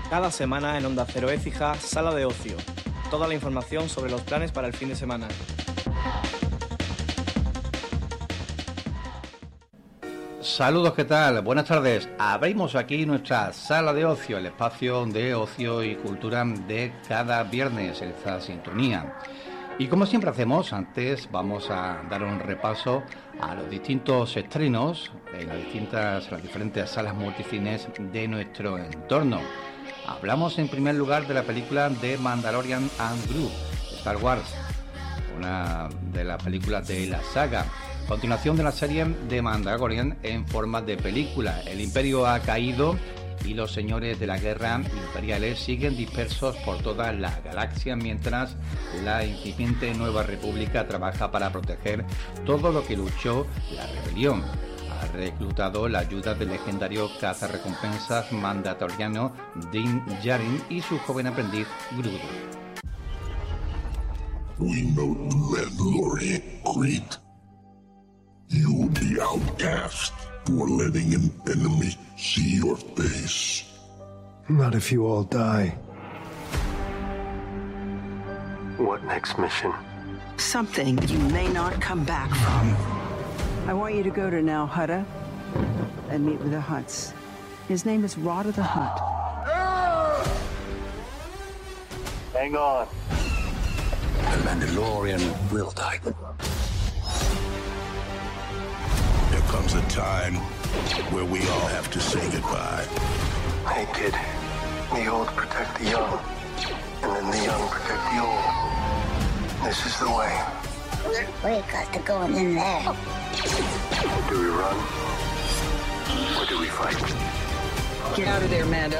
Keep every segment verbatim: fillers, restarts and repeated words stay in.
Cada semana en Onda Cero Écija, Sala de Ocio. Toda la información sobre los planes para el fin de semana. Saludos, ¿qué tal? Buenas tardes. Abrimos aquí nuestra Sala de Ocio, el espacio de ocio y cultura de cada viernes en esta sintonía. Y como siempre hacemos, antes vamos a dar un repaso a los distintos estrenos en las distintas, las diferentes salas multicines de nuestro entorno. Hablamos en primer lugar de la película de Mandalorian and Groot, Star Wars, una de las películas de la saga. Continuación de la serie de Mandalorian en forma de película. El Imperio ha caído y los señores de la guerra imperiales siguen dispersos por toda la galaxia, mientras la incipiente Nueva República trabaja para proteger todo lo que luchó la rebelión. Ha reclutado la ayuda del legendario cazarrecompensas mandaloriano Din Djarin y su joven aprendiz Groot. We know the Mandalorian, Great. You, the outcast, for letting an enemy see your face. Not if you all die. What next mission? Something you may not come back from. I want you to go to Nal Hutta and meet with the Hutts. His name is Rod of the Hutt. Hang on. The Mandalorian will die. There comes a time where we all have to say goodbye. Hey, kid. The old protect the young, and then the young protect the old. This is the way. We got to go in there. Do we run? Or do we fight? Get out of there, Mando.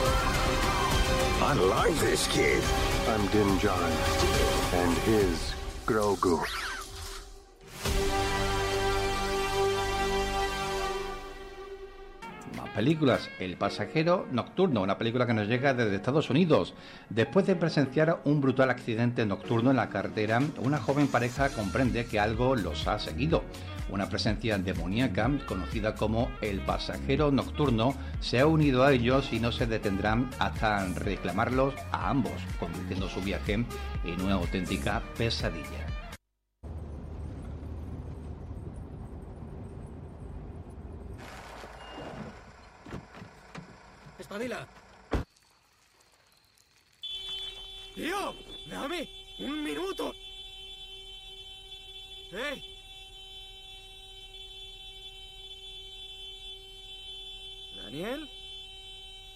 I like this kid. I'm Din Djarin, and his Grogu. Películas. El pasajero nocturno, una película que nos llega desde Estados Unidos. Después de presenciar un brutal accidente nocturno en la carretera, una joven pareja comprende que algo los ha seguido. Una presencia demoníaca, conocida como el pasajero nocturno, se ha unido a ellos y no se detendrán hasta reclamarlos a ambos, convirtiendo su viaje en una auténtica pesadilla. ¡Espabila! ¡Tío! ¡Déjame! ¡Un minuto! ¡Hey! ¿Daniel?